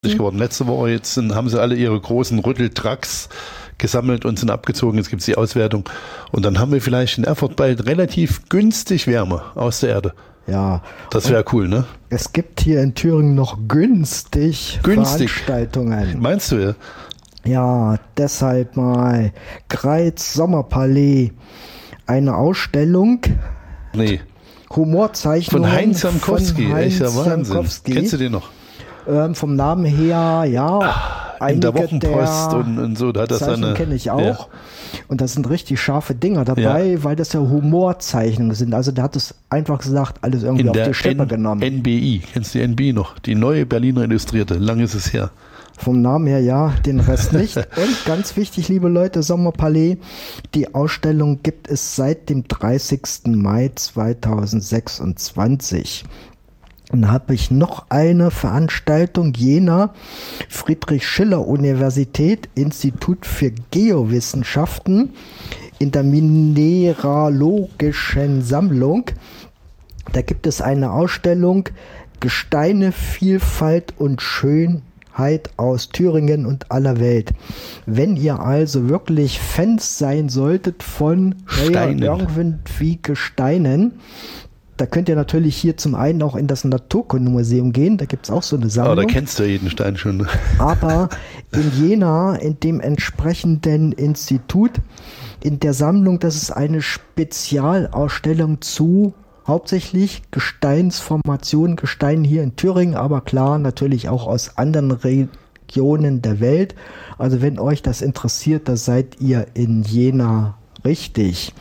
geworden. Letzte Woche haben sie alle ihre großen Rütteltrucks gesammelt und sind abgezogen. Jetzt gibt es die Auswertung. Und dann haben wir vielleicht in Erfurt bald relativ günstig Wärme aus der Erde. Ja. Das wäre cool, ne? Es gibt hier in Thüringen noch günstig Veranstaltungen. Meinst du ja? Ja, deshalb mal Greiz Sommerpalais. Eine Ausstellung. Nee. Humorzeichnungen von Heinz Jankowski. Echter Wahnsinn. Jankowski. Kennst du den noch? Vom Namen her, ja. In der Wochenpost und so. Da hat das Zeichnungen kenne ich auch. Ja. Und da sind richtig scharfe Dinger dabei, weil das ja Humorzeichnungen sind. Also der hat es einfach gesagt, alles irgendwie auf die Steppe genommen. NBI. Kennst du die NBI noch? Die neue Berliner Illustrierte. Lang ist es her. Vom Namen her ja, den Rest nicht. Und ganz wichtig, liebe Leute, Sommerpalais, die Ausstellung gibt es seit dem 30. Mai 2026. Dann habe ich noch eine Veranstaltung, Jena, Friedrich-Schiller-Universität, Institut für Geowissenschaften in der Mineralogischen Sammlung. Da gibt es eine Ausstellung Gesteine, Vielfalt und Schönheit aus Thüringen und aller Welt. Wenn ihr also wirklich Fans sein solltet von irgendwie Gesteinen, da könnt ihr natürlich hier zum einen auch in das Naturkundemuseum gehen, da gibt es auch so eine Sammlung. Aber da kennst du ja jeden Stein schon. Aber in Jena, in dem entsprechenden Institut, in der Sammlung, das ist eine Spezialausstellung zu hauptsächlich Gesteinsformationen, Gesteinen hier in Thüringen, aber klar, natürlich auch aus anderen Regionen der Welt. Also wenn euch das interessiert, da seid ihr in Jena richtig.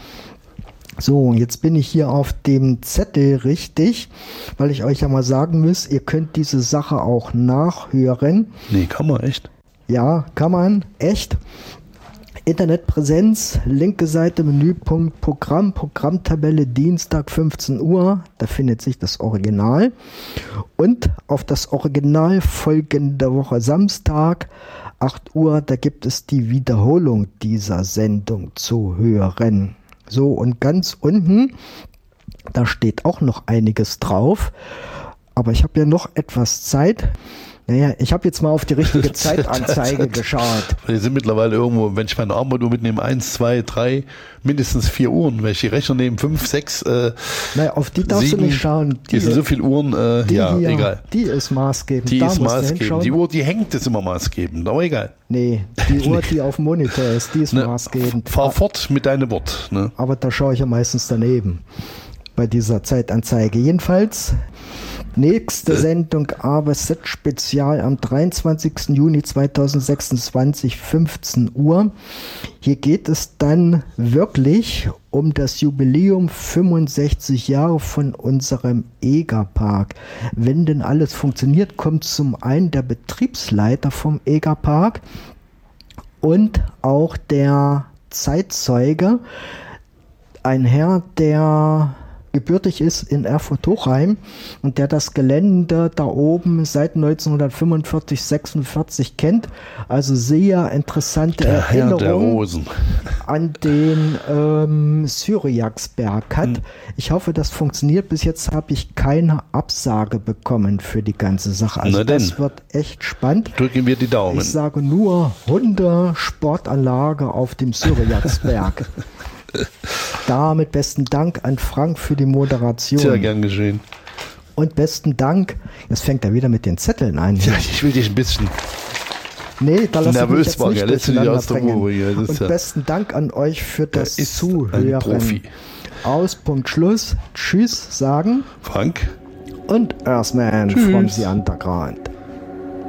So, jetzt bin ich hier auf dem Zettel richtig, weil ich euch ja mal sagen muss, ihr könnt diese Sache auch nachhören. Nee, kann man echt? Ja, kann man, echt. Internetpräsenz, linke Seite, Menüpunkt, Programm, Programmtabelle, Dienstag 15 Uhr, da findet sich das Original. Und auf das Original folgende Woche Samstag, 8 Uhr, da gibt es die Wiederholung dieser Sendung zu hören. So, und ganz unten, da steht auch noch einiges drauf, aber ich habe ja noch etwas Zeit. Naja, ich habe jetzt mal auf die richtige Zeitanzeige geschaut. Wir sind mittlerweile irgendwo, wenn ich meine Armbanduhr mitnehme, 1, 2, 3, mindestens 4 Uhren. Wenn ich die Rechner nehme, 5, 6, naja, auf die darfst 7, du nicht schauen. Hier sind so viele Uhren, ja, hier, egal. Die ist maßgebend. Die ist maßgebend. Die Uhr, die hängt, ist immer maßgebend, aber egal. Nee, die Uhr, die auf dem Monitor ist, die ist maßgebend. Fahr fort mit deinem Wort. Ne? Aber da schaue ich ja meistens daneben bei dieser Zeitanzeige. Jedenfalls nächste Sendung ABZ Spezial am 23. Juni 2026, 15 Uhr. Hier geht es dann wirklich um das Jubiläum 65 Jahre von unserem Egerpark. Wenn denn alles funktioniert, kommt zum einen der Betriebsleiter vom Egerpark und auch der Zeitzeuge, ein Herr, der gebürtig ist in Erfurt-Hochheim und der das Gelände da oben seit 1945, 46 kennt. Also sehr interessante Erinnerungen an den Syriaksberg hat. Ich hoffe, das funktioniert. Bis jetzt habe ich keine Absage bekommen für die ganze Sache. Also das wird echt spannend. Drücken wir die Daumen. Ich sage nur Hundesportanlage auf dem Syriaksberg. Damit besten Dank an Frank für die Moderation. Sehr gern geschehen. Und besten Dank, jetzt fängt er wieder mit den Zetteln an. Ja, ich will dich ein bisschen da lass nervös ich mich jetzt nicht aus der Ruhe. Und besten Dank an euch für das Zuhören. Profi. Aus, Punkt, Schluss. Tschüss sagen Frank und Earthman from the Underground.